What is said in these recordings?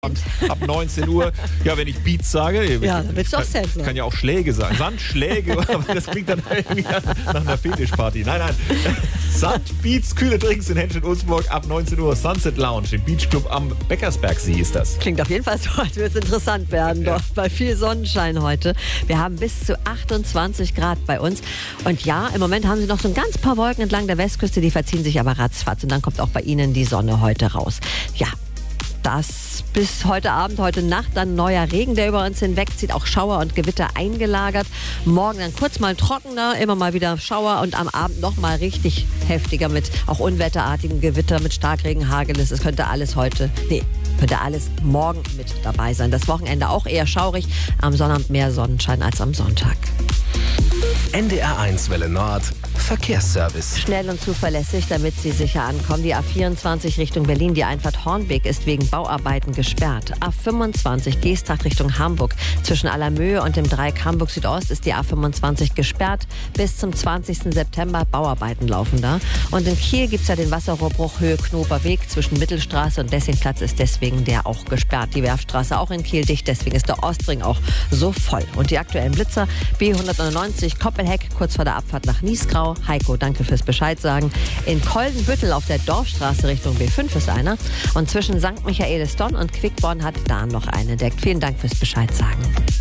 Ab 19 Uhr, ja, wenn ich Beats sage, Ja, dann willst du auch selbst sagen. kann ja auch Schläge sagen. Sandschläge, aber das klingt dann irgendwie nach einer Fetischparty. Nein. Sand, Beats, kühle Drinks in Henschel-Ulzburg ab 19 Uhr. Sunset Lounge, im Beachclub am Beckersbergsee ist das. Klingt auf jeden Fall so, als würde es interessant werden, doch, bei viel Sonnenschein heute. Wir haben bis zu 28 Grad bei uns. Und ja, im Moment haben sie noch so ein ganz paar Wolken entlang der Westküste, die verziehen sich aber ratzfatz. Und dann kommt auch bei Ihnen die Sonne heute raus. Ja, das bis heute Abend, heute Nacht dann neuer Regen, der über uns hinwegzieht, auch Schauer und Gewitter eingelagert. Morgen dann kurz mal trockener, immer mal wieder Schauer und am Abend noch mal richtig heftiger mit auch unwetterartigen Gewitter, mit Starkregen, Hagel. Es könnte alles morgen mit dabei sein. Das Wochenende auch eher schaurig, am Sonnabend mehr Sonnenschein als am Sonntag. NDR1 Welle Nord, Verkehrsservice. Schnell und zuverlässig, damit Sie sicher ankommen. Die A24 Richtung Berlin, die Einfahrt Hornbeek ist wegen Bauarbeiten gesperrt. A25 Geesthacht Richtung Hamburg. Zwischen Allermöhe und dem Dreieck Hamburg Südost ist die A25 gesperrt. Bis zum 20. September Bauarbeiten laufen da. Und in Kiel gibt es ja den Wasserrohrbruch Höhe Knoberweg. Zwischen Mittelstraße und Lessingplatz ist deswegen der auch gesperrt. Die Werfstraße auch in Kiel dicht, deswegen ist der Ostring auch so voll. Und die aktuellen Blitzer B199 Koppelheck kurz vor der Abfahrt nach Niesgrau. Heiko, danke fürs Bescheid sagen. In Koldenbüttel auf der Dorfstraße Richtung B5 ist einer. Und zwischen St. Michaelis-Donn und Quickborn hat da noch eine entdeckt. Vielen Dank fürs Bescheid sagen.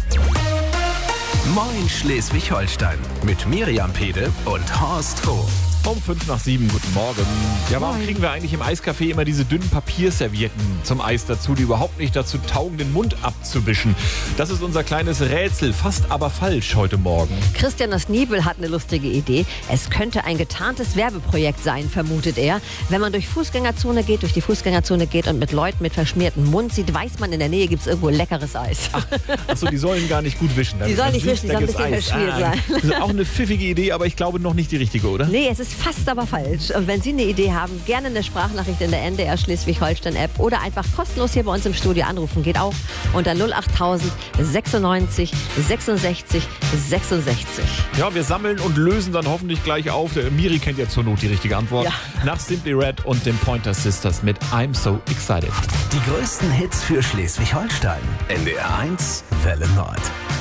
Moin Schleswig-Holstein mit Miriam Pede und Horst Hof. Um 6:55, guten Morgen. Ja, warum kriegen wir eigentlich im Eiscafé immer diese dünnen Papierservietten zum Eis dazu, die überhaupt nicht dazu taugen, den Mund abzuwischen? Das ist unser kleines Rätsel, fast aber falsch heute Morgen. Christian aus Niebel hat eine lustige Idee. Es könnte ein getarntes Werbeprojekt sein, vermutet er. Wenn man durch die Fußgängerzone geht und mit Leuten mit verschmiertem Mund sieht, weiß man, in der Nähe gibt es irgendwo leckeres Eis. Achso, die sollen gar nicht gut wischen. Die sollen nicht wischen, die sollen ein bisschen verschmiert sein. Das ist auch eine pfiffige Idee, aber ich glaube noch nicht die richtige, oder? Nee, es ist fast aber falsch. Und wenn Sie eine Idee haben, gerne eine Sprachnachricht in der NDR Schleswig-Holstein-App oder einfach kostenlos hier bei uns im Studio anrufen. Geht auch unter 08000 96 66 66. Ja, wir sammeln und lösen dann hoffentlich gleich auf. Miri kennt ja zur Not die richtige Antwort. Ja. Nach Simply Red und den Pointer Sisters mit I'm So Excited. Die größten Hits für Schleswig-Holstein. NDR1 Welle Nord.